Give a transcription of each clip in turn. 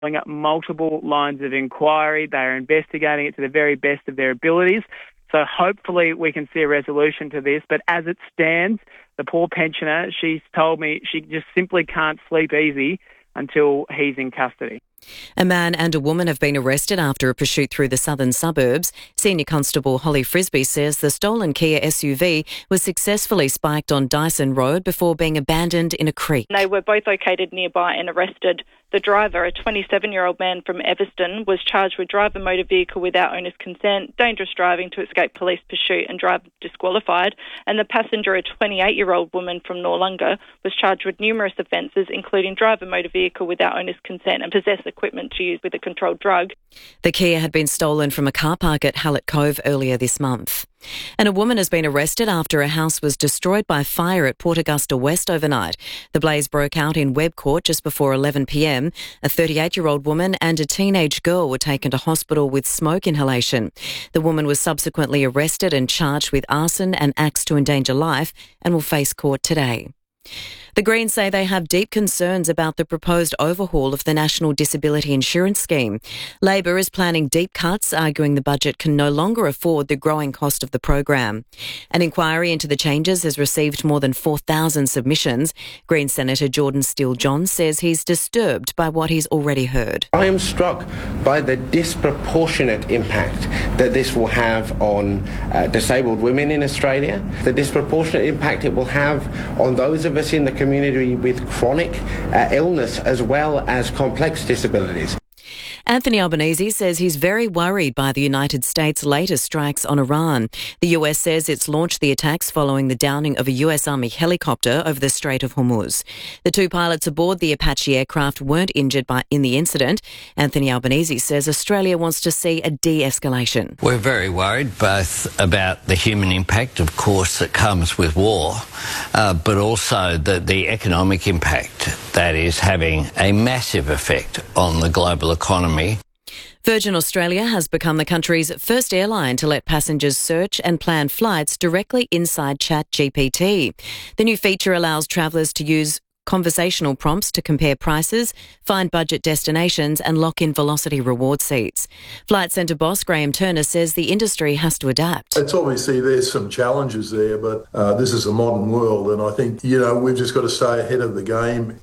up multiple lines of inquiry. They are investigating it to the very best of their abilities. So hopefully we can see a resolution to this. But as it stands, the poor pensioner, she's told me she just simply can't sleep easy until he's in custody. A man and a woman have been arrested after a pursuit through the southern suburbs. Senior Constable Holly Frisbee says the stolen Kia SUV was successfully spiked on Dyson Road before being abandoned in a creek. They were both located nearby and arrested. The driver, a 27-year-old man from Everston, was charged with drive a motor vehicle without owner's consent, dangerous driving to escape police pursuit and driver disqualified. And the passenger, a 28-year-old woman from Noarlunga, was charged with numerous offences, including drive a motor vehicle without owner's consent and possess equipment to use with a controlled drug. The Kia had been stolen from a car park at Hallett Cove earlier this month. And a woman has been arrested after a house was destroyed by fire at Port Augusta West overnight. The blaze broke out in Webb Court just before 11 p.m. A 38-year-old woman and a teenage girl were taken to hospital with smoke inhalation. The woman was subsequently arrested and charged with arson and acts to endanger life and will face court today. The Greens say they have deep concerns about the proposed overhaul of the National Disability Insurance Scheme. Labor is planning deep cuts, arguing the budget can no longer afford the growing cost of the program. An inquiry into the changes has received more than 4,000 submissions. Green Senator Jordan Steele-John says he's disturbed by what he's already heard. I am struck by the disproportionate impact that this will have on disabled women in Australia, the disproportionate impact it will have on those of us in the community with chronic illness as well as complex disabilities. Anthony Albanese says he's very worried by the United States' latest strikes on Iran. The US says it's launched the attacks following the downing of a US Army helicopter over the Strait of Hormuz. The two pilots aboard the Apache aircraft weren't injured in the incident. Anthony Albanese says Australia wants to see a de-escalation. We're very worried both about the human impact, of course, that comes with war, but also the economic impact that is having a massive effect on the global economy. Virgin Australia has become the country's first airline to let passengers search and plan flights directly inside ChatGPT. The new feature allows travellers to use conversational prompts to compare prices, find budget destinations and lock in Velocity reward seats. Flight Centre boss Graham Turner says the industry has to adapt. It's obviously there's some challenges there, but this is a modern world and I think, we've just got to stay ahead of the game.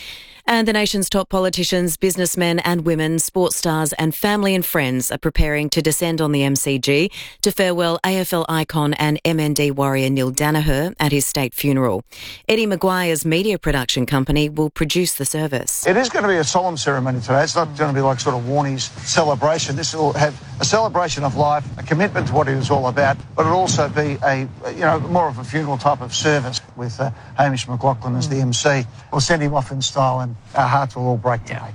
And the nation's top politicians, businessmen and women, sports stars and family and friends are preparing to descend on the MCG to farewell AFL icon and MND warrior Neil Danaher at his state funeral. Eddie Maguire's media production company will produce the service. It is going to be a solemn ceremony today. It's not going to be like sort of Warnie's celebration. This will have a celebration of life, a commitment to what it was all about, but it'll also be a more of a funeral type of service with Hamish McLaughlin as the MC. We'll send him off in style and our hearts will all break today.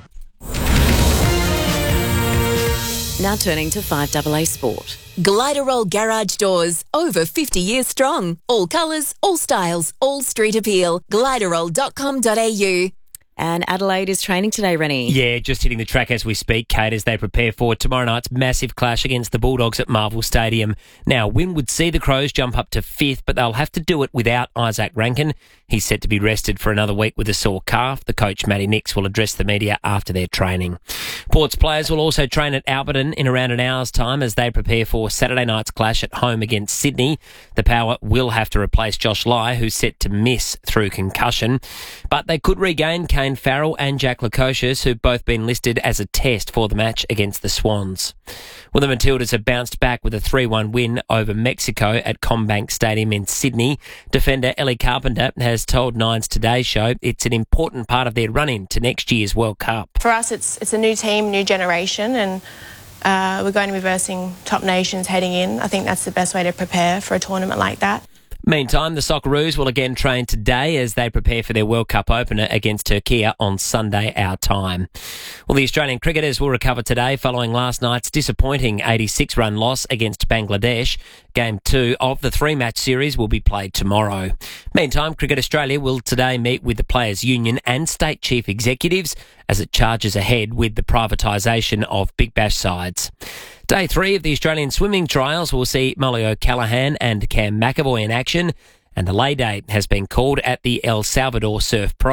Now turning to 5AA Sport. Gliderol Garage Doors, over 50 years strong. All colours, all styles, all street appeal. Gliderol.com.au. And Adelaide is training today, Rennie. Yeah, just hitting the track as we speak, Kate, as they prepare for tomorrow night's massive clash against the Bulldogs at Marvel Stadium. Now, Wynn would see the Crows jump up to 5th, but they'll have to do it without Isaac Rankin. He's set to be rested for another week with a sore calf. The coach, Matty Nix, will address the media after their training. Port's players will also train at Alberton in around an hour's time as they prepare for Saturday night's clash at home against Sydney. The Power will have to replace Josh Lai, who's set to miss through concussion. But they could regain Kane Farrell and Jack Lukosius, who've both been listed as a test for the match against the Swans. Well, the Matildas have bounced back with a 3-1 win over Mexico at CommBank Stadium in Sydney. Defender Ellie Carpenter has told Nine's Today Show it's an important part of their run-in to next year's World Cup. For us, it's a new team, new generation, and we're going to be versing top nations heading in. I think that's the best way to prepare for a tournament like that. Meantime, the Socceroos will again train today as they prepare for their World Cup opener against Turkey on Sunday, our time. Well, the Australian cricketers will recover today following last night's disappointing 86-run loss against Bangladesh. Game 2 of the 3-match series will be played tomorrow. Meantime, Cricket Australia will today meet with the Players' Union and state chief executives as it charges ahead with the privatisation of Big Bash sides. Day 3 of the Australian swimming trials will see Molly O'Callaghan and Cam McAvoy in action, and the lay date has been called at the El Salvador Surf Pro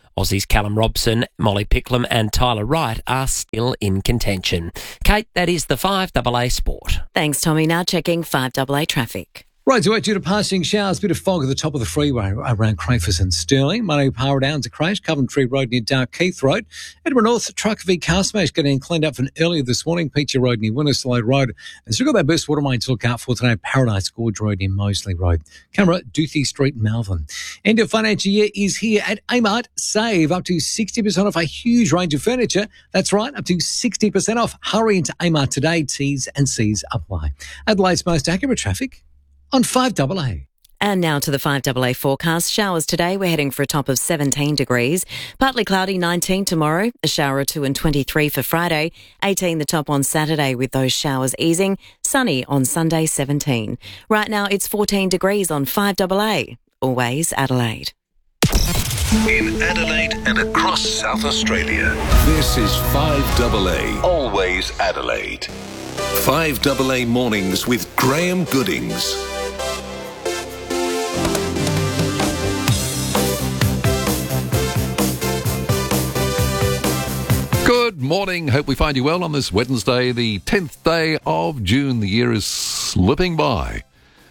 Aussies Callum Robson, Molly Picklum and Tyler Wright are still in contention. Kate, that is the 5AA Sport. Thanks, Tommy. Now checking 5AA traffic. Right, to work due to passing showers, bit of fog at the top of the freeway around Crafers and Stirling. Money Power down to crash, Coventry Road near Darkeith Road. Edinburgh North, truck v car smash getting cleaned up from earlier this morning. Peachy Road near Winterslow Road. And still got that burst water main to look out for today. Paradise Gorge Road near Moseley Road. Camera, Duthie Street, Malvern. End of financial year is here at Amart. Save up to 60% off a huge range of furniture. That's right, up to 60% off. Hurry into Amart today. T's and C's apply. Adelaide's most accurate traffic on 5AA. And now to the 5AA forecast. Showers today. We're heading for a top of 17 degrees. Partly cloudy, 19 tomorrow. A shower or two and 23 for Friday. 18 the top on Saturday with those showers easing. Sunny on Sunday, 17. Right now it's 14 degrees on 5AA. Always Adelaide. In Adelaide and across South Australia, this is 5AA. Always Adelaide. 5AA Mornings with Graham Goodings. Good morning. Hope we find you well on this Wednesday, the 10th day of June. The year is slipping by.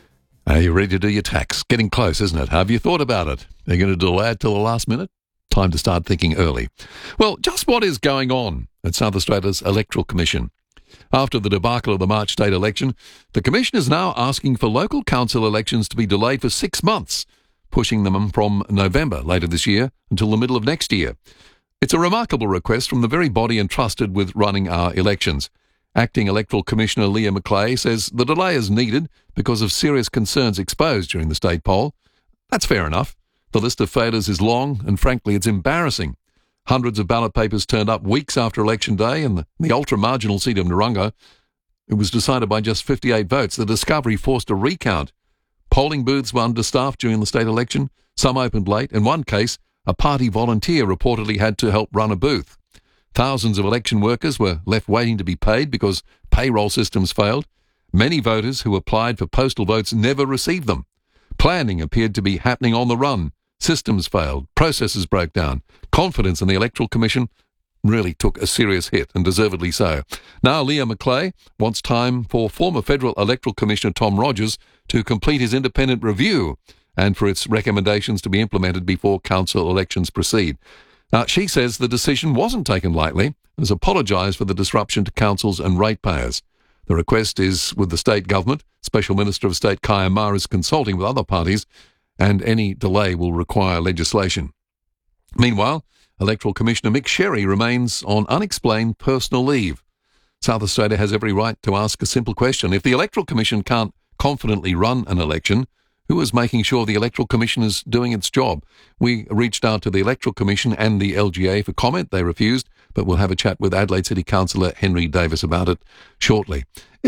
Are you ready to do your tax? Getting close, isn't it? Have you thought about it? Are you going to delay it till the last minute? Time to start thinking early. Well, just what is going on at South Australia's Electoral Commission? After the debacle of the March state election, the Commission is now asking for local council elections to be delayed for 6 months, pushing them from November later this year until the middle of next year. It's a remarkable request from the very body entrusted with running our elections. Acting Electoral Commissioner Leah Macleay says the delay is needed because of serious concerns exposed during the state poll. That's fair enough. The list of failures is long and frankly it's embarrassing. Hundreds of ballot papers turned up weeks after Election Day, and the ultra-marginal seat of Narungga, it was decided by just 58 votes. The discovery forced a recount. Polling booths were understaffed during the state election. Some opened late. In one case, a party volunteer reportedly had to help run a booth. Thousands of election workers were left waiting to be paid because payroll systems failed. Many voters who applied for postal votes never received them. Planning appeared to be happening on the run. Systems failed, processes broke down. Confidence in the Electoral Commission really took a serious hit, and deservedly so. Now Leah Macleay wants time for former Federal Electoral Commissioner Tom Rogers to complete his independent review and for its recommendations to be implemented before council elections proceed. Now, she says the decision wasn't taken lightly and has apologised for the disruption to councils and ratepayers. The request is with the state government. Special Minister of State Kaya Ma is consulting with other parties, and any delay will require legislation. Meanwhile, Electoral Commissioner Mick Sherry remains on unexplained personal leave. South Australia has every right to ask a simple question. If the Electoral Commission can't confidently run an election, who is making sure the Electoral Commission is doing its job? We reached out to the Electoral Commission and the LGA for comment. They refused, but we'll have a chat with Adelaide City Councillor Henry Davis about it shortly.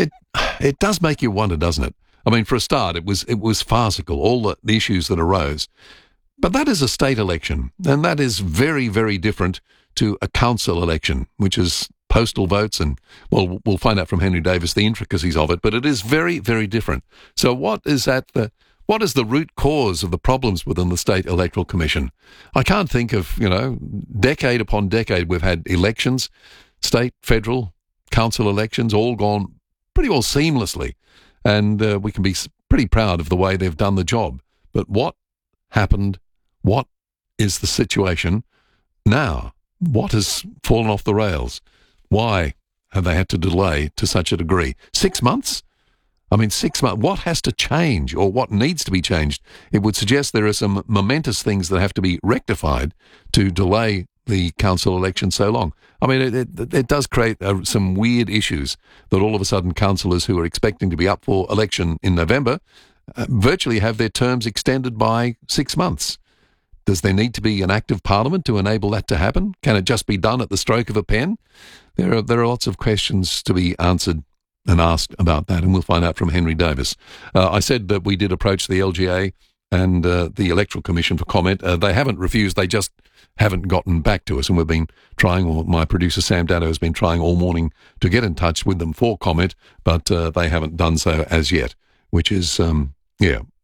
It does make you wonder, doesn't it? I mean, for a start, it was farcical, all the issues that arose. But that is a state election, and that is very, very different to a council election, which is postal votes, and, well, we'll find out from Henry Davis the intricacies of it, but it is very, very different. So what is the root cause of the problems within the State Electoral Commission? I can't think of, decade upon decade we've had elections, state, federal, council elections, all gone pretty well seamlessly. And we can be pretty proud of the way they've done the job. But what happened? What is the situation now? What has fallen off the rails? Why have they had to delay to such a degree? 6 months? I mean, 6 months. What has to change, or what needs to be changed? It would suggest there are some momentous things that have to be rectified to delay the council election so long. I mean, it does create some weird issues that all of a sudden councillors who are expecting to be up for election in November virtually have their terms extended by 6 months. Does there need to be an act of Parliament to enable that to happen? Can it just be done at the stroke of a pen? There are lots of questions to be answered and asked about that, and we'll find out from Henry Davis. I said that we did approach the LGA and the Electoral Commission for comment. They haven't refused, they just haven't gotten back to us, and we've been trying, or my producer Sam Dado has been trying all morning to get in touch with them for comment, but they haven't done so as yet, which is,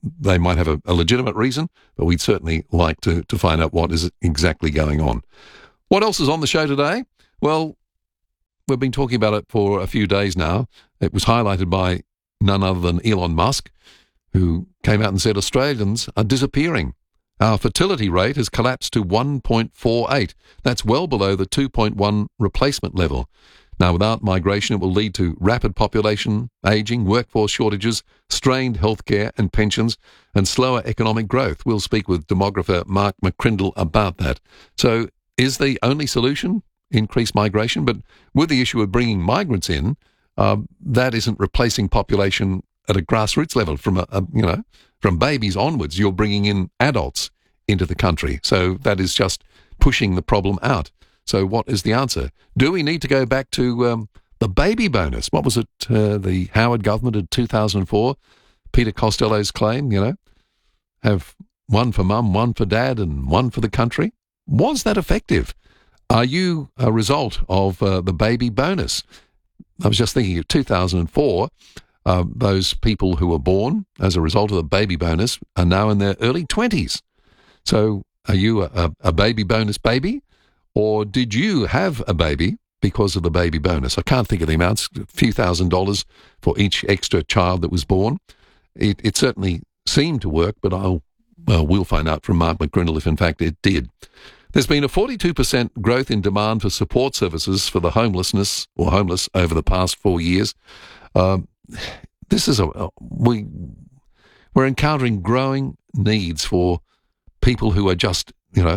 they might have a legitimate reason, but we'd certainly like to find out what is exactly going on. What else is on the show today? Well, we've been talking about it for a few days now. It was highlighted by none other than Elon Musk, who came out and said Australians are disappearing. Our fertility rate has collapsed to 1.48. That's well below the 2.1 replacement level. Now, without migration, it will lead to rapid population ageing, workforce shortages, strained healthcare and pensions, and slower economic growth. We'll speak with demographer Mark McCrindle about that. So, is the only solution increased migration? But with the issue of bringing migrants in, that isn't replacing population at a grassroots level. From babies onwards, you're bringing in adults into the country. So that is just pushing the problem out. So what is the answer? Do we need to go back to the baby bonus? What was it, the Howard government in 2004? Peter Costello's claim, have one for mum, one for dad, and one for the country. Was that effective? Are you a result of the baby bonus? I was just thinking of 2004. Those people who were born as a result of the baby bonus are now in their early 20s. So are you a baby bonus baby? Or did you have a baby because of the baby bonus? I can't think of the amounts, a few $1,000s for each extra child that was born. It certainly seemed to work, but we'll find out from Mark McCrindle if in fact it did. There's been a 42% growth in demand for support services for the homeless over the past 4 years. This is we're encountering growing needs for people who are just,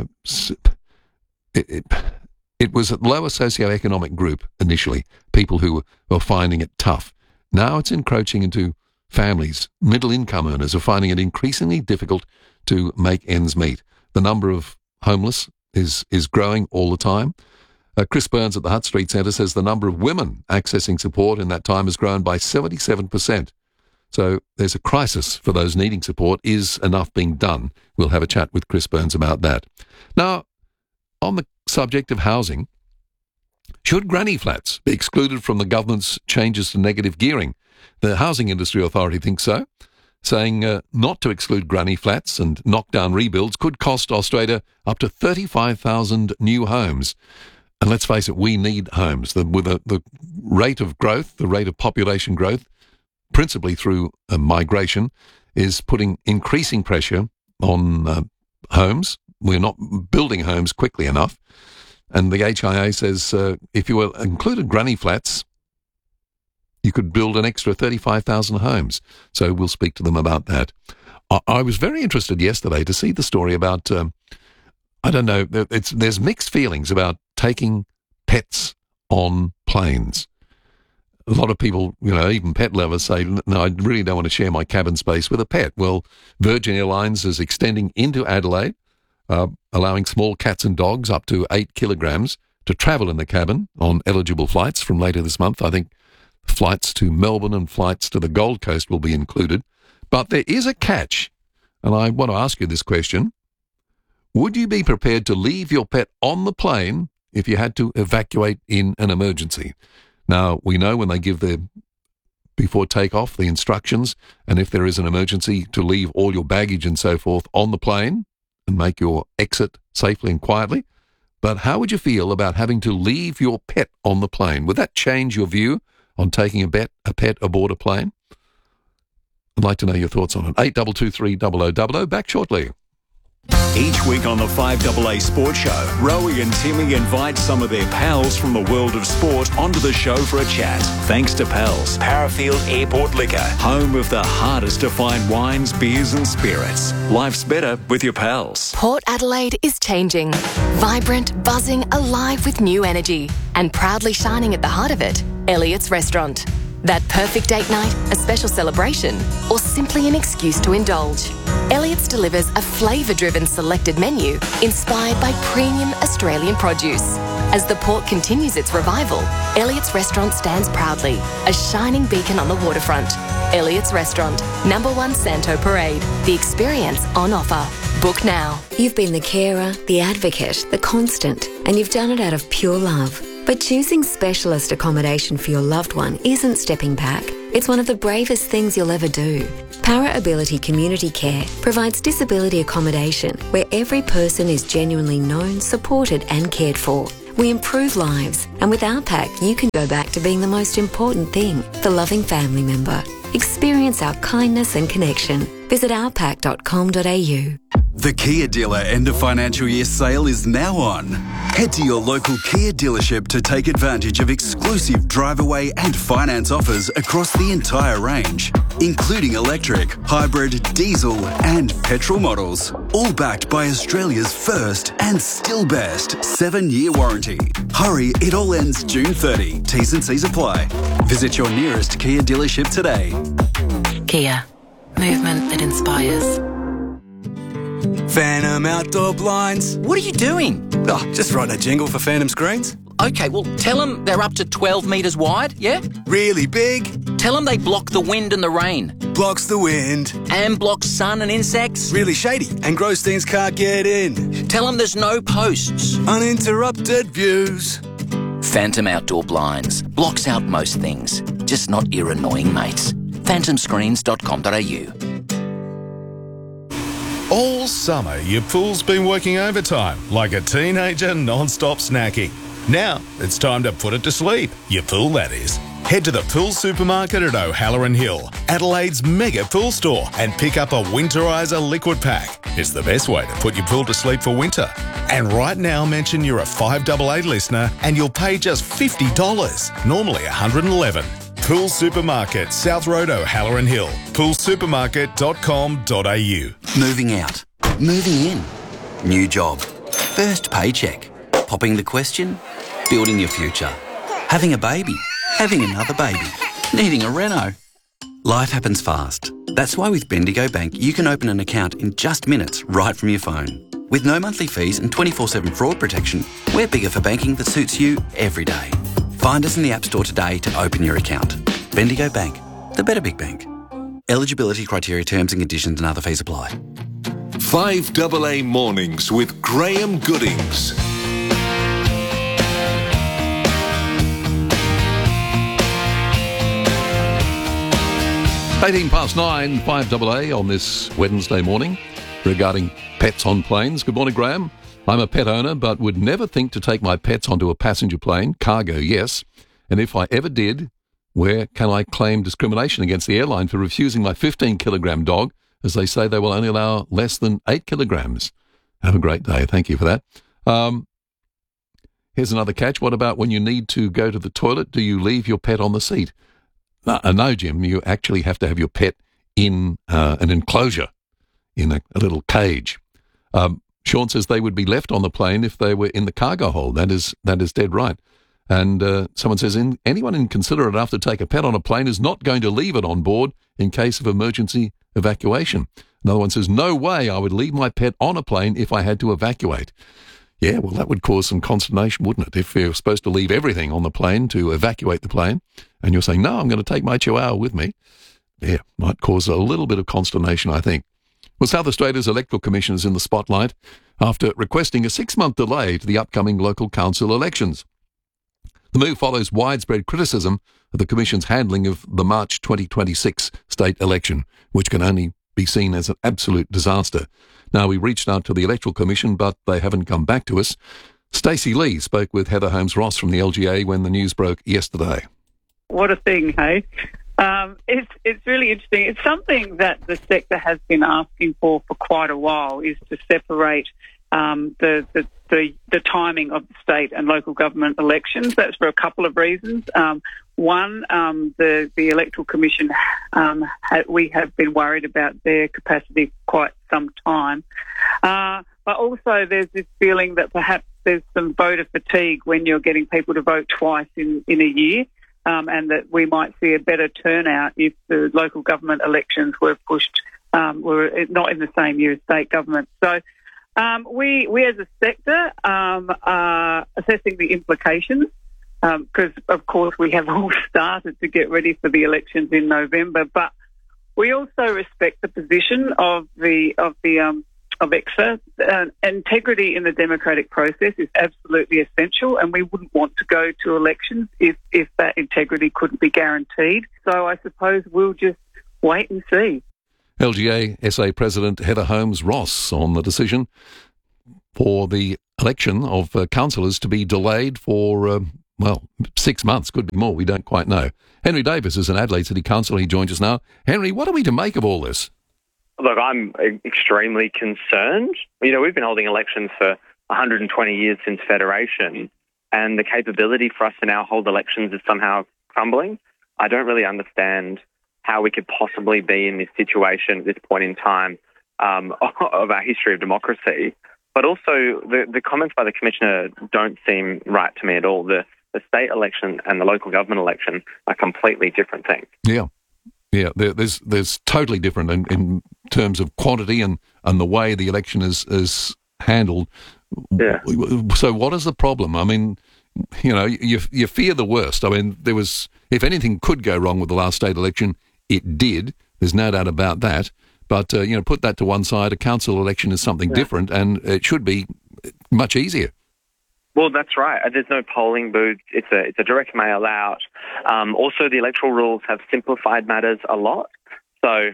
it was a lower socioeconomic group initially, people who were finding it tough. Now it's encroaching into families. Middle income earners are finding it increasingly difficult to make ends meet. The number of homeless is growing all the time. Chris Burns at the Hutt Street Centre says the number of women accessing support in that time has grown by 77%. So there's a crisis for those needing support. Is enough being done? We'll have a chat with Chris Burns about that. Now, on the subject of housing, should granny flats be excluded from the government's changes to negative gearing? The Housing Industry Authority thinks so, saying not to exclude granny flats and knock-down rebuilds could cost Australia up to 35,000 new homes. And let's face it, we need homes. With the rate of growth, the rate of population growth, principally through migration, is putting increasing pressure on homes. We're not building homes quickly enough. And the HIA says if you included granny flats, you could build an extra 35,000 homes. So we'll speak to them about that. I was very interested yesterday to see the story about, there's mixed feelings about taking pets on planes. A lot of people, even pet lovers say, no, I really don't want to share my cabin space with a pet. Well, Virgin Airlines is extending into Adelaide, allowing small cats and dogs up to 8 kilograms to travel in the cabin on eligible flights from later this month. I think flights to Melbourne and flights to the Gold Coast will be included. But there is a catch, and I want to ask you this question. Would you be prepared to leave your pet on the plane if you had to evacuate in an emergency? Now, we know when they give before takeoff, the instructions, and if there is an emergency, to leave all your baggage and so forth on the plane and make your exit safely and quietly. But how would you feel about having to leave your pet on the plane? Would that change your view on taking a pet aboard a plane? I'd like to know your thoughts on it. 8223 0000. Back shortly. Each week on the 5AA Sports Show, Rowie and Timmy invite some of their pals from the world of sport onto the show for a chat. Thanks to Pals, Parafield Airport Liquor, home of the hardest to find wines, beers and spirits. Life's better with your pals. Port Adelaide is changing. Vibrant, buzzing, alive with new energy. And proudly shining at the heart of it, Elliott's Restaurant. That perfect date night, a special celebration, or simply an excuse to indulge. Elliott's delivers a flavour-driven selected menu inspired by premium Australian produce. As the port continues its revival, Elliott's Restaurant stands proudly, a shining beacon on the waterfront. Elliott's Restaurant, number 1 Santo Parade. The experience on offer. Book now. You've been the carer, the advocate, the constant, and you've done it out of pure love. But choosing specialist accommodation for your loved one isn't stepping back. It's one of the bravest things you'll ever do. Para Ability Community Care provides disability accommodation where every person is genuinely known, supported and cared for. We improve lives, and with our pack you can go back to being the most important thing, the loving family member. Experience our kindness and connection. Visit ourpack.com.au. The Kia dealer end of financial year sale is now on. Head to your local Kia dealership to take advantage of exclusive drive-away and finance offers across the entire range, including electric, hybrid, diesel and petrol models, all backed by Australia's first and still best 7-year warranty. Hurry, it all ends June 30. T's and C's apply. Visit your nearest Kia dealership today. Kia. Movement that inspires. Phantom Outdoor Blinds. What are you doing? Oh, just writing a jingle for Phantom Screens. Okay, well, tell them they're up to 12 metres wide, yeah? Really big. Tell them they block the wind and the rain. Blocks the wind. And blocks sun and insects. Really shady, and gross things can't get in. Tell them there's no posts. Uninterrupted views. Phantom Outdoor Blinds. Blocks out most things, just not your annoying mates. phantomscreens.com.au. All summer, your pool's been working overtime, like a teenager non-stop snacking. Now, it's time to put it to sleep. Your pool, that is. Head to the Pool Supermarket at O'Halloran Hill, Adelaide's mega pool store, and pick up a Winterizer liquid pack. It's the best way to put your pool to sleep for winter. And right now, mention you're a 588 listener and you'll pay just $50, normally $111. Pool Supermarket, South Road, O'Halloran Hill. poolsupermarket.com.au. Moving out. Moving in. New job. First paycheck. Popping the question. Building your future. Having a baby. Having another baby. Needing a reno. Life happens fast. That's why with Bendigo Bank you can open an account in just minutes right from your phone. With no monthly fees and 24/7 fraud protection, we're bigger for banking that suits you every day. Find us in the App Store today to open your account. Bendigo Bank, the better big bank. Eligibility criteria, terms and conditions and other fees apply. 5AA Mornings with Graham Goodings. $18 past 9, 5AA on this Wednesday morning regarding pets on planes. Good morning, Graham. I'm a pet owner, but would never think to take my pets onto a passenger plane. Cargo, yes. And if I ever did, where can I claim discrimination against the airline for refusing my 15-kilogram dog, as they say they will only allow less than 8 kilograms? Have a great day. Thank you for that. Here's another catch. What about when you need to go to the toilet? Do you leave your pet on the seat? No, Jim. You actually have to have your pet in an enclosure, in a little cage. Sean says they would be left on the plane if they were in the cargo hold. That is dead right. And someone says, anyone inconsiderate enough to take a pet on a plane is not going to leave it on board in case of emergency evacuation. Another one says, no way I would leave my pet on a plane if I had to evacuate. Yeah, well, that would cause some consternation, wouldn't it? If you're supposed to leave everything on the plane to evacuate the plane, and you're saying, no, I'm going to take my chihuahua with me. Yeah, might cause a little bit of consternation, I think. Well, South Australia's Electoral Commission is in the spotlight after requesting a 6-month delay to the upcoming local council elections. The move follows widespread criticism of the Commission's handling of the March 2026 state election, which can only be seen as an absolute disaster. Now, we reached out to the Electoral Commission, but they haven't come back to us. Stacey Lee spoke with Heather Holmes-Ross from the LGA when the news broke yesterday. What a thing, hey? It's really interesting. It's something that the sector has been asking for quite a while, is to separate the timing of the state and local government elections. That's for a couple of reasons. One, the Electoral Commission, we have been worried about their capacity for quite some time. But also there's this feeling that perhaps there's some voter fatigue when you're getting people to vote twice in a year. And that we might see a better turnout if the local government elections were pushed, were not in the same year as state government. So we as a sector are assessing the implications because, of course, we have all started to get ready for the elections in November. But we also respect the position of the Exeter. Integrity in the democratic process is absolutely essential, and we wouldn't want to go to elections if that integrity couldn't be guaranteed. So I suppose we'll just wait and see. LGA SA President Heather Holmes-Ross on the decision for the election of councillors to be delayed for, 6 months, could be more, we don't quite know. Henry Davis is an Adelaide City Councillor. He joins us now. Henry, what are we to make of all this? Look, I'm extremely concerned. You know, we've been holding elections for 120 years since Federation, and the capability for us to now hold elections is somehow crumbling. I don't really understand how we could possibly be in this situation at this point in time of our history of democracy. But also, the comments by the Commissioner don't seem right to me at all. The state election and the local government election are completely different things. Yeah, there's totally different in terms of quantity and the way the election is handled. Yeah. So what is the problem? I mean, you know, you fear the worst. I mean, if anything could go wrong with the last state election, it did. There's no doubt about that. But, put that to one side. A council election is something different, and it should be much easier. Well, that's right. There's no polling booths. It's a direct mail out. Also, the electoral rules have simplified matters a lot. So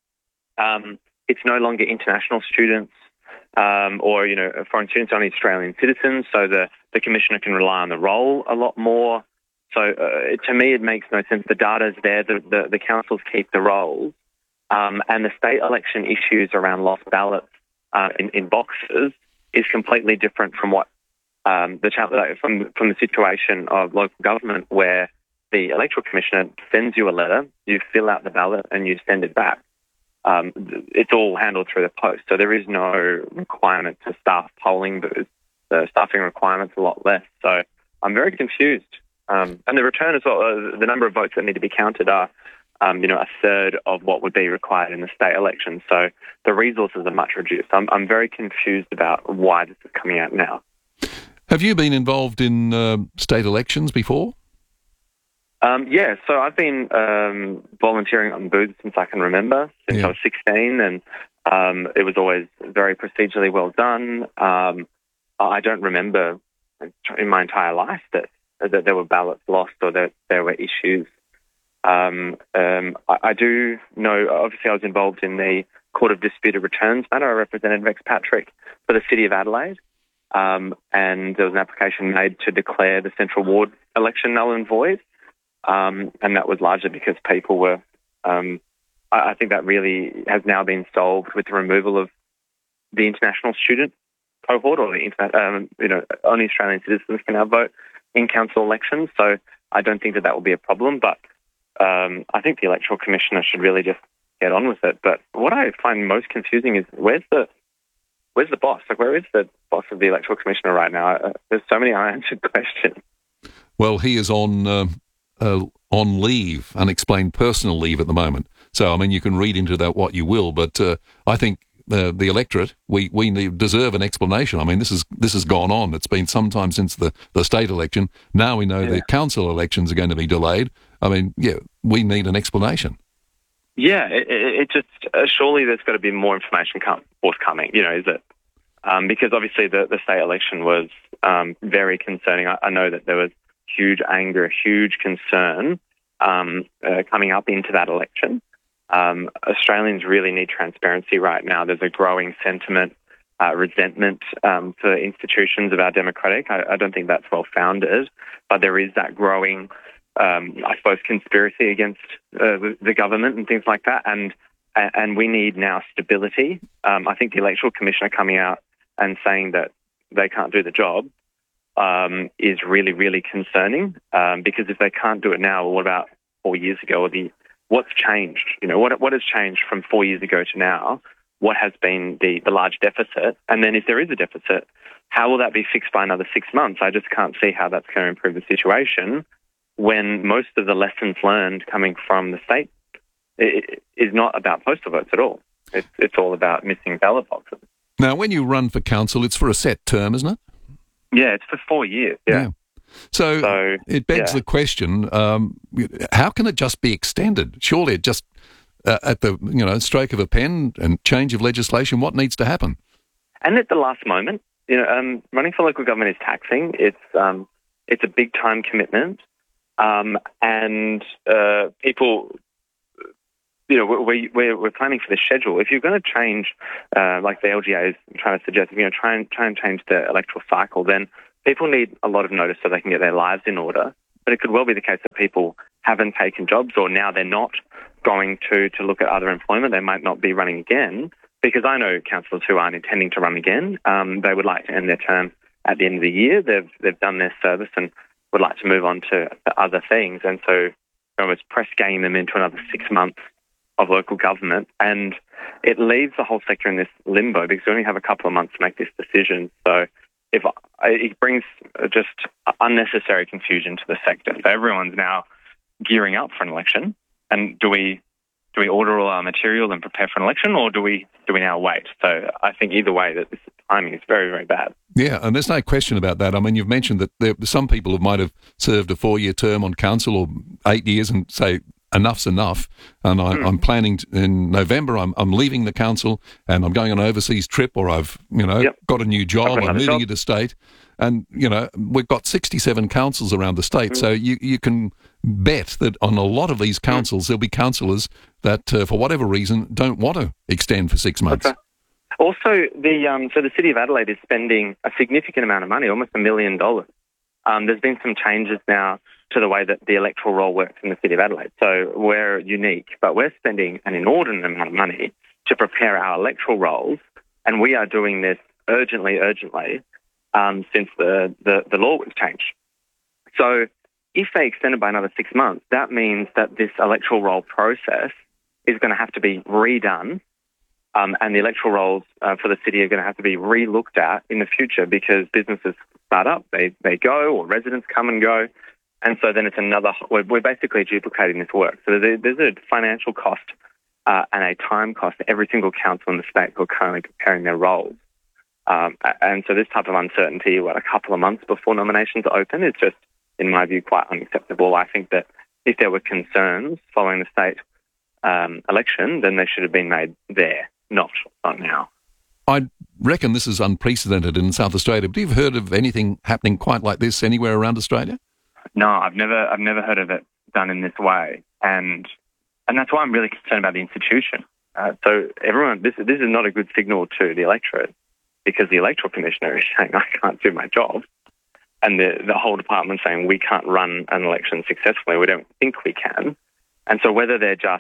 it's no longer international students or foreign students, only Australian citizens. So the Commissioner can rely on the roll a lot more. So to me, it makes no sense. The data's there. The councils keep the rolls. And the state election issues around lost ballots in boxes is completely different from what from the situation of local government, where the electoral commissioner sends you a letter, you fill out the ballot, and you send it back. It's all handled through the post, so there is no requirement to staff polling booths. The staffing requirement's a lot less. So I'm very confused. And the return as well, the number of votes that need to be counted are a third of what would be required in the state election. So the resources are much reduced. I'm very confused about why this is coming out now. Have you been involved in state elections before? Yeah, so I've been volunteering on booths since I can remember, since I was 16, and it was always very procedurally well done. I don't remember in my entire life that there were ballots lost or that there were issues. I do know, obviously I was involved in the Court of Disputed Returns matter. I represented Rex Patrick for the City of Adelaide, and there was an application made to declare the Central Ward election null and void, and that was largely because people were, I think that really has now been solved with the removal of the international student cohort, or only Australian citizens can now vote in council elections, so I don't think that will be a problem, but I think the Electoral Commissioner should really just get on with it. But what I find most confusing is where's the boss? Like, where is the boss of the Electoral Commissioner right now? There's so many unanswered questions. Well, he is on leave, unexplained personal leave at the moment. So, I mean, you can read into that what you will, but I think the electorate, we deserve an explanation. I mean, this has gone on. It's been some time since the state election. Now we know the council elections are going to be delayed. I mean, we need an explanation. Yeah, it just surely there's got to be more information forthcoming. Is it? Because obviously the state election was very concerning. I know that there was huge anger, huge concern coming up into that election. Australians really need transparency right now. There's a growing sentiment, resentment for institutions of our democratic. I don't think that's well-founded, but there is that growing, I suppose, conspiracy against the government and things like that, and we need now stability. I think the Electoral Commissioner coming out and saying that they can't do the job is really, really concerning, because if they can't do it now, well, what about 4 years ago, or what's changed? What has changed from 4 years ago to now? What has been the large deficit? And then if there is a deficit, how will that be fixed by another 6 months? I just can't see how that's going to improve the situation when most of the lessons learned coming from the state is not about postal votes at all. It's all about missing ballot boxes. Now, when you run for council, it's for a set term, isn't it? Yeah, it's for 4 years, yeah. So it begs the question, how can it just be extended? Surely it just, at the stroke of a pen and change of legislation, what needs to happen? And at the last moment, running for local government is taxing. It's a big time commitment, and people, we're planning for the schedule. If you're going to change, like the LGA is trying to suggest, try and change the electoral cycle, then people need a lot of notice so they can get their lives in order. But it could well be the case that people haven't taken jobs, or now they're not going to look at other employment. They might not be running again, because I know councillors who aren't intending to run again. They would like to end their term at the end of the year. They've done their service and would like to move on to other things. And so almost press gang them into another 6 months of local government. And it leaves the whole sector in this limbo because we only have a couple of months to make this decision. So it brings just unnecessary confusion to the sector. So everyone's now gearing up for an election. And do we order all our material and prepare for an election, or do we now wait? So I think either way, that this timing is very, very bad. Yeah, and there's no question about that. I mean, you've mentioned that some people who might have served a 4-year term on council or 8 years and say, enough's enough, and I'm planning in November, I'm leaving the council and I'm going on an overseas trip, or I've, got a new job, I'm moving interstate. And, we've got 67 councils around the state, so you can bet that on a lot of these councils, there'll be councillors that, for whatever reason, don't want to extend for 6 months. Also, the City of Adelaide is spending a significant amount of money, almost $1 million. There's been some changes now to the way that the electoral roll works in the City of Adelaide. So we're unique, but we're spending an inordinate amount of money to prepare our electoral rolls, and we are doing this urgently, since the law was changed. So if they extend it by another 6 months, that means that this electoral roll process is going to have to be redone, and the electoral rolls for the city are going to have to be re-looked at in the future, because businesses start up, they go, or residents come and go, and so then it's another. We're basically duplicating this work. So there's a financial cost and a time cost to every single council in the state who are currently preparing their rolls. And so this type of uncertainty, a couple of months before nominations are open, is just, in my view, quite unacceptable. I think that if there were concerns following the state election, then they should have been made there, not now. I reckon this is unprecedented in South Australia, but have you heard of anything happening quite like this anywhere around Australia? No, I've never heard of it done in this way, and that's why I'm really concerned about the institution. So everyone, this is not a good signal to the electorate, because the electoral commissioner is saying I can't do my job, and the whole department saying we can't run an election successfully. We don't think we can, and so whether they're just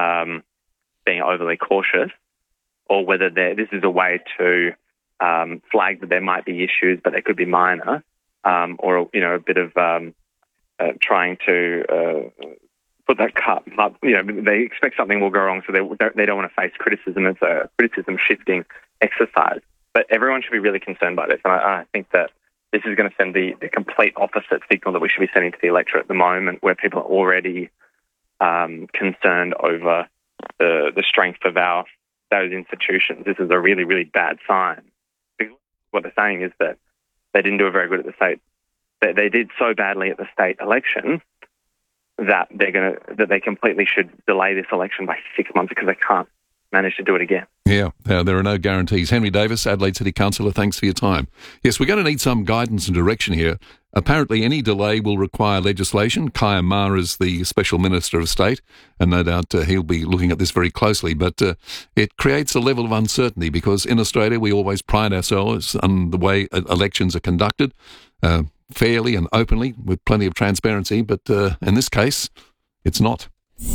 being overly cautious, or whether this is a way to flag that there might be issues, but they could be minor, or a bit of trying to put that cut. They expect something will go wrong, so they don't want to face criticism. It's a criticism shifting exercise. But everyone should be really concerned by this, and I think that this is going to send the complete opposite signal that we should be sending to the electorate at the moment, where people are already concerned over the strength of those institutions. This is a really, really bad sign. Because what they're saying is that they didn't do it very good at the state. They did so badly at the state election that they completely should delay this election by 6 months, because they can't manage to do it again. Yeah, there are no guarantees. Henry Davis, Adelaide City Councillor, thanks for your time. Yes, we're going to need some guidance and direction here. Apparently any delay will require legislation. Kaya Ma is the Special Minister of State, and no doubt he'll be looking at this very closely. But it creates a level of uncertainty, because in Australia we always pride ourselves on the way elections are conducted, fairly and openly, with plenty of transparency. But in this case, it's not.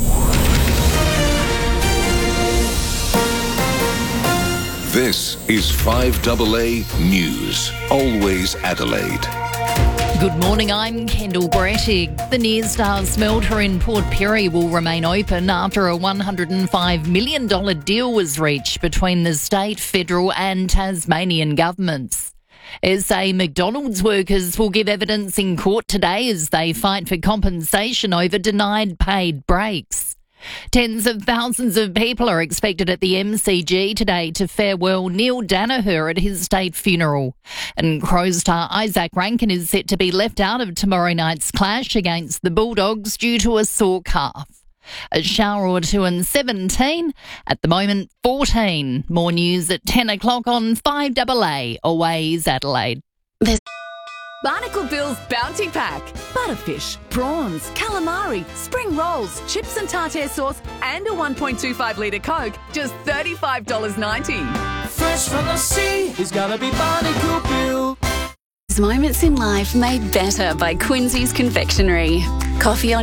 This is 5AA News. Always Adelaide. Good morning, I'm Kendall Brettig. The Nearstar smelter in Port Pirie will remain open after a $105 million deal was reached between the state, federal and Tasmanian governments. SA McDonald's workers will give evidence in court today as they fight for compensation over denied paid breaks. Tens of thousands of people are expected at the MCG today to farewell Neil Danaher at his state funeral. And Crows star Isaac Rankin is set to be left out of tomorrow night's clash against the Bulldogs due to a sore calf. A shower or two and 17. At the moment, 14. More news at 10 o'clock on 5AA, Always Adelaide. Barnacle Bill's Bounty Pack. Butterfish, prawns, calamari, spring rolls, chips and tartare sauce, and a 1.25 litre Coke. Just $35.90. Fresh from the sea, it's gotta be Barnacle Bill. Moments in life made better by Quincy's Confectionery. Coffee on